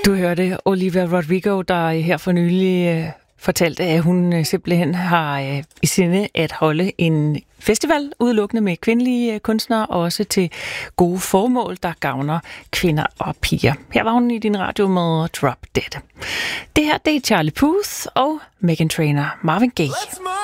Du hørte Olivia Rodrigo, der her for nylig fortalte, at hun simpelthen har i sinde at holde en festival udelukkende med kvindelige kunstnere, også til gode formål, der gavner kvinder og piger. Her var hun i din radio med Drop Dead. Det her, det er Charlie Puth og Meghan Trainor, Marvin Gaye.